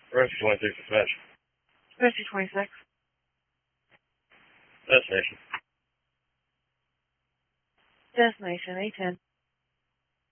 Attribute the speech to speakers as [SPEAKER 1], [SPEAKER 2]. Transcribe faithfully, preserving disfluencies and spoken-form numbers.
[SPEAKER 1] Rescue twenty-six dispatch.
[SPEAKER 2] Rescue twenty-six.
[SPEAKER 1] Destination.
[SPEAKER 2] Destination A ten.